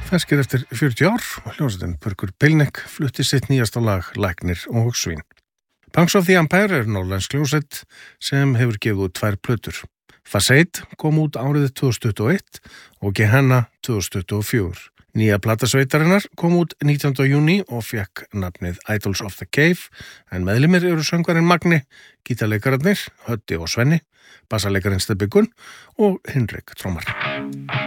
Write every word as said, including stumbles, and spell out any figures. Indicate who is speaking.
Speaker 1: Ferskir eftir fjörutíu ár og hljómsveitin Purkur Pilnek flutti sitt nýjasta lag Læknir og svín. Punks of the Empire er norrlensk hljómsveit sem hefur gefið út tvær plötur. Facade kom út árið tvö þúsund tuttugu og eitt og Gehenna tvö þúsund tuttugu og fjögur. Nýja plata sveitarinnar kom út nítjánda júní og fekk nafnið Idols of the Cave, en meðlimir eru söngvarinn Magni, gítarleikararnir Höddi og Svenni, bassalekarinn Stebbi Gunn og Hinrik trommar.